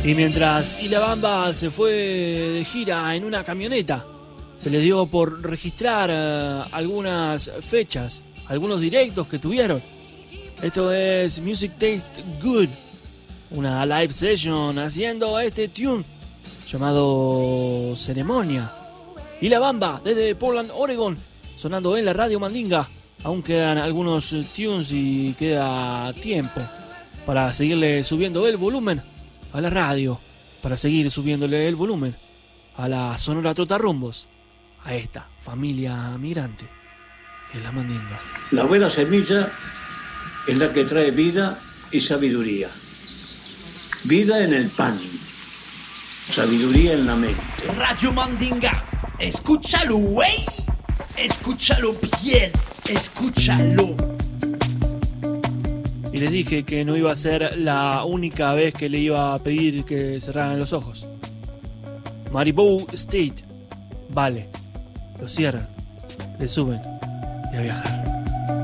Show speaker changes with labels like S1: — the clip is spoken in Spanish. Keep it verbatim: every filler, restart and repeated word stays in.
S1: Y mientras Y La Bamba se fue de gira en una camioneta, se les dio por registrar uh, algunas fechas, algunos directos que tuvieron. Esto es Music Taste Good, una live session haciendo este tune llamado Ceremonia. Y La Bamba desde Portland, Oregon, sonando en la Radio Mandinga. Aún quedan algunos tunes y queda tiempo para seguirle subiendo el volumen a la radio, para seguir subiéndole el volumen a la Sonora Trotarrumbos, a esta familia migrante que es la Mandinga.
S2: La buena semilla es la que trae vida y sabiduría. Vida en el pan, sabiduría en la mente.
S3: Radio Mandinga, escúchalo, güey. Escúchalo bien, escúchalo.
S1: Y les dije que no iba a ser la única vez que le iba a pedir que cerraran los ojos. Maribou State, vale, lo cierran, le suben y a viajar.